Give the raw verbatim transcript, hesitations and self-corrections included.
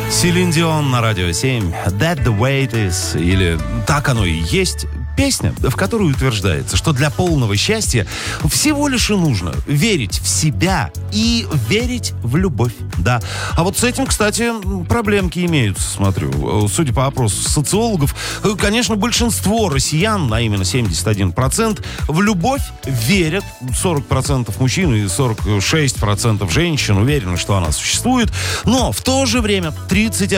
Селин Дион на Радио семь. That the way it is. Или «Так оно и есть». Песня, в которой утверждается, что для полного счастья всего лишь и нужно верить в себя и верить в любовь. Да. А вот с этим, кстати, проблемки имеются, смотрю. Судя по опросу социологов, конечно, большинство россиян, а именно семьдесят один процент, в любовь верят. сорок процентов мужчин и сорок шесть процентов женщин уверены, что она существует. Но в то же время тридцать